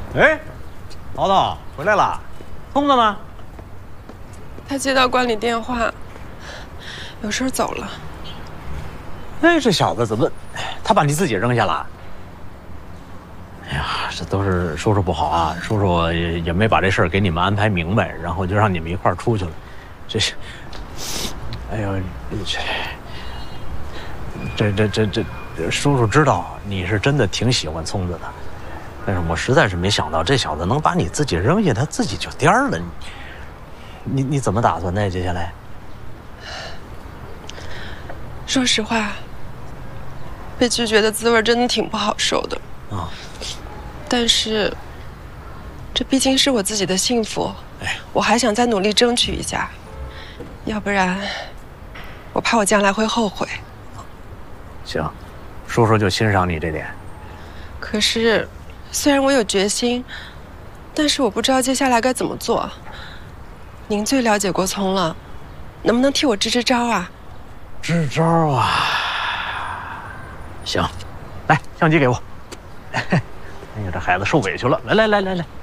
哎，淘淘回来了，聪子呢？ 他接到管理电话，有事走了。 哎，这小子怎么，他把你自己扔下了？哎呀，这都是叔叔不好啊，叔叔也没把这事儿给你们安排明白，然后就让你们一块儿出去了，这是，哎呦，这，叔叔知道你是真的挺喜欢聪子的，但是我实在是没想到这小子能把你自己扔下，他自己就颠儿了。你怎么打算呢？接下来？ 说实话，被拒绝的滋味真的挺不好受的啊。 但是，这毕竟是我自己的幸福，我还想再努力争取一下，要不然，我怕我将来会后悔。 行，叔叔就欣赏你这点。 可是，虽然我有决心，但是我不知道接下来该怎么做。您最了解国聪了，能不能替我支支招啊？ 支招啊！行，来，相机给我。哎呀，这孩子受委屈了，来。